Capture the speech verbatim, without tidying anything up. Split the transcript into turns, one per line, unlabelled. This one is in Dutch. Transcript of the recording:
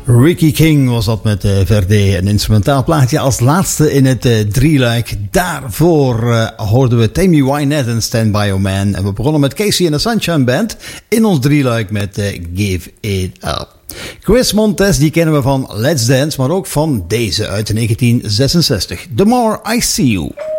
Ricky King was dat met uh, Verde, een instrumentaal plaatje als laatste in het uh, drieluik. Daarvoor uh, hoorden we Tammy Wynette en Stand By Your Man. En we begonnen met Casey and the Sunshine Band in ons drieluik met uh, Give It Up. Chris Montez, die kennen we van Let's Dance, maar ook van deze uit negentien zesenzestig. The More I See You.